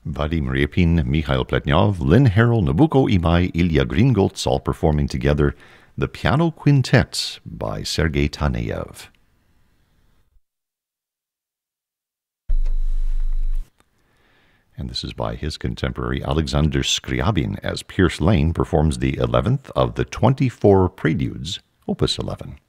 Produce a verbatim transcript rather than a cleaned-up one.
Vadim Repin, Mikhail Pletnyov, Lynn Harrell, Nabucco Imai, Ilya Gringolts, all performing together the Piano Quintet by Sergei Taneyev. And this is by his contemporary Alexander Scriabin as Pierce Lane performs the eleventh of the twenty-four Preludes, Opus eleven.